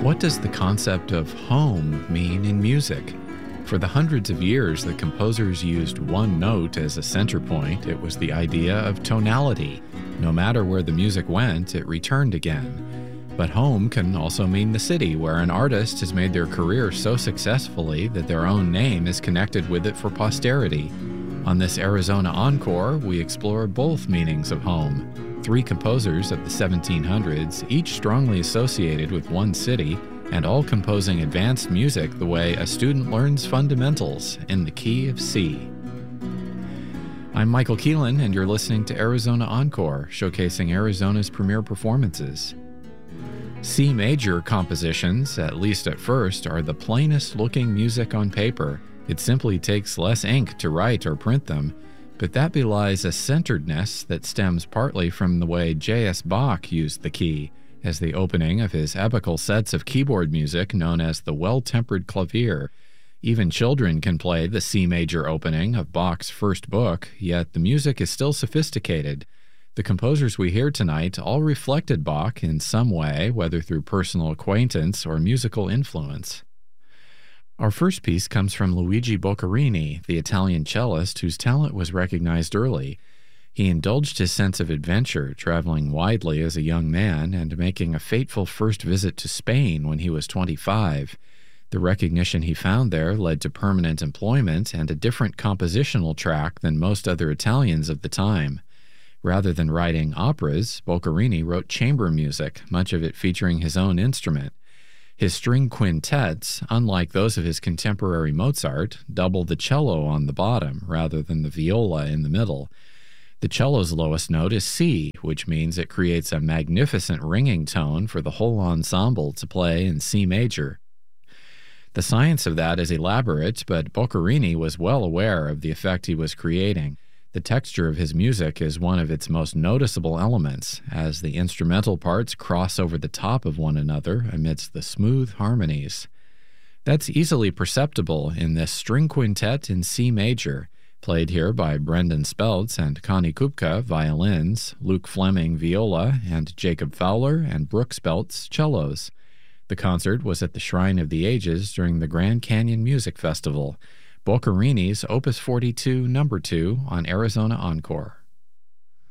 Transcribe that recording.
What does the concept of home mean in music? For the hundreds of years that composers used one note as a center point, it was the idea of tonality. No matter where the music went, it returned again. But home can also mean the city, where an artist has made their career so successfully that their own name is connected with it for posterity. On this Arizona Encore, we explore both meanings of home. 3 composers of the 1700s, each strongly associated with one city, and all composing advanced music the way a student learns fundamentals in the key of C. I'm Michael Keelan, and you're listening to Arizona Encore, showcasing Arizona's premier performances. C major compositions, at least at first, are the plainest looking music on paper. It simply takes less ink to write or print them, but that belies a centeredness that stems partly from the way J.S. Bach used the key as the opening of his epical sets of keyboard music known as the Well-Tempered Clavier. Even children can play the C major opening of Bach's first book, yet the music is still sophisticated. The composers we hear tonight all reflected Bach in some way, whether through personal acquaintance or musical influence. Our first piece comes from Luigi Boccherini, the Italian cellist whose talent was recognized early. He indulged his sense of adventure, traveling widely as a young man and making a fateful first visit to Spain when he was 25. The recognition he found there led to permanent employment and a different compositional track than most other Italians of the time. Rather than writing operas, Boccherini wrote chamber music, much of it featuring his own instrument. His string quintets, unlike those of his contemporary Mozart, double the cello on the bottom rather than the viola in the middle. The cello's lowest note is C, which means it creates a magnificent ringing tone for the whole ensemble to play in C major. The science of that is elaborate, but Boccherini was well aware of the effect he was creating. The texture of his music is one of its most noticeable elements, as the instrumental parts cross over the top of one another amidst the smooth harmonies. That's easily perceptible in this string quintet in C major, played here by Brendan Speltz and Connie Kupka, violins, Luke Fleming, viola, and Jacob Fowler and Brooke Speltz, cellos. The concert was at the Shrine of the Ages during the Grand Canyon Music Festival. Boccherini's Opus 42, No. 2 on Arizona Encore.